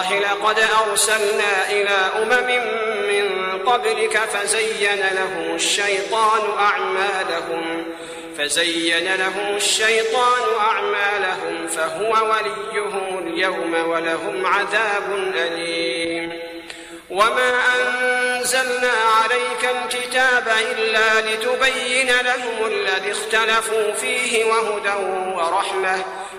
الله لقد أرسلنا إلى أمم من قبلك فزين لهم الشيطان أعمالهم فهو وليهم اليوم ولهم عذاب أليم. وما أنزلنا عليك الكتاب إلا لتبين لهم الذي اختلفوا فيه وهدى ورحمة